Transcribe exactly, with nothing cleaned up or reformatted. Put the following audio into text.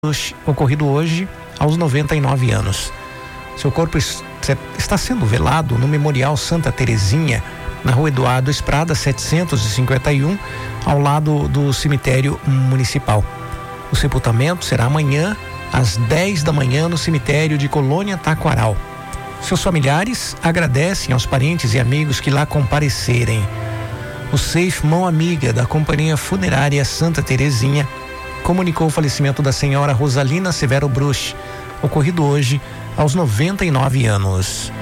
ocorrido hoje aos noventa e nove anos. Seu corpo está sendo velado no Memorial Santa Terezinha, na rua Eduardo Esprada, setecentos e cinquenta e um, ao lado do cemitério municipal. O sepultamento será amanhã, às dez da manhã, no cemitério de Colônia Taquaral. Seus familiares agradecem aos parentes e amigos que lá comparecerem. O Safe Mão Amiga da Companhia Funerária Santa Terezinha comunicou o falecimento da senhora Rosalina Severo Bruch, ocorrido hoje aos noventa e nove anos.